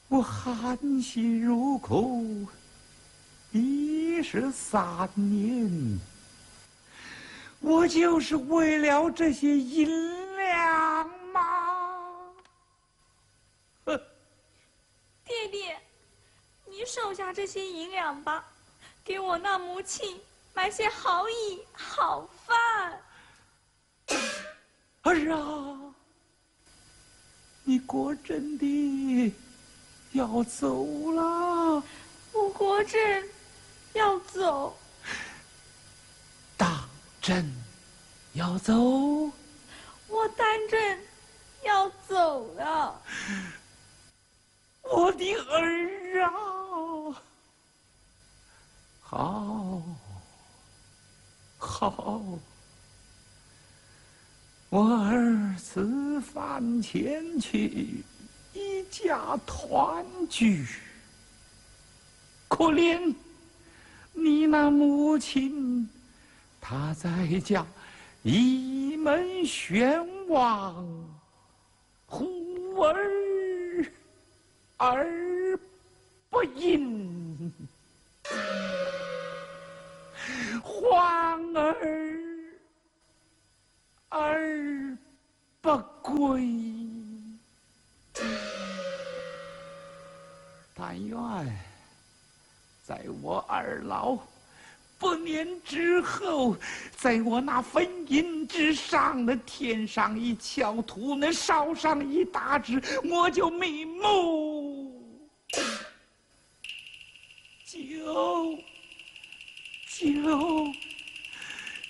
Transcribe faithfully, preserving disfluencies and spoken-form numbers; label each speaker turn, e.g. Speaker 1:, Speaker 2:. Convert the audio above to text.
Speaker 1: 我含辛茹苦一十三年，我就是为了这些银两吗？哼！
Speaker 2: 爹爹，你收下这些银两吧，给我那母亲买些好衣好饭。
Speaker 1: 儿啊，你果真的要走了？
Speaker 2: 我果真要走。
Speaker 1: 当真要走？
Speaker 2: 我当真要走了。
Speaker 1: 我的儿啊！好，好，我儿此番前去，一家团聚。可怜你那母亲，她在家一门悬望，忽而儿不应，皇儿儿不归。但愿在我二老不年之后，在我那坟茔之上，那添上一翘土，那烧上一大纸，我就瞑目，就就